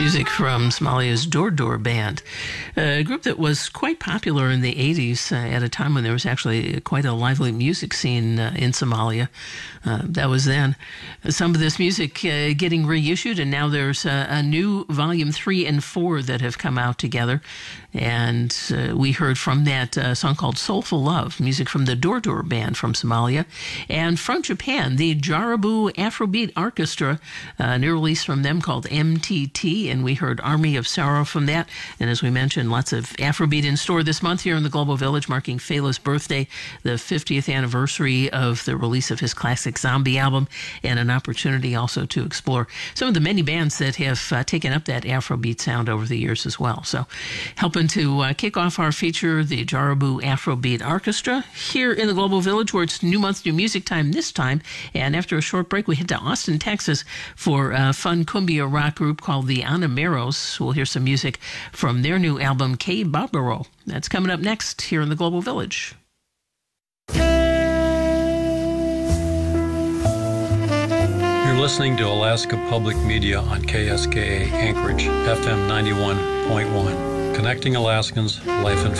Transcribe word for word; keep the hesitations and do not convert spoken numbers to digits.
Music from Somalia's Door Door Band, a group that was quite popular in the eighties uh, at a time when there was actually quite a lively music scene uh, in Somalia. Uh, that was then. Some of this music uh, getting reissued, and now there's a, a new volume three and four that have come out together. And uh, we heard from that uh, song called Soulful Love, music from the Door Door Band from Somalia. And from Japan, the Jarabu Afrobeat Orchestra, uh, a new release from them called M T T, and we heard Army of Sorrow from that. And as we mentioned, lots of Afrobeat in store this month here in the Global Village, marking Fela's birthday, the fiftieth anniversary of the release of his classic Zombie album, and an opportunity also to explore some of the many bands that have uh, taken up that Afrobeat sound over the years as well. So helping to uh, kick off our feature, the Jarabu Afrobeat Orchestra, here in the Global Village, where it's New Month, New Music time this time. And after a short break, we head to Austin, Texas for a fun cumbia rock group called the Anameros. We'll hear some music from their new album, K Barbaro. That's coming up next here in the Global Village. You're listening to Alaska Public Media on K S K A Anchorage, F M ninety-one point one. Connecting Alaskans, life in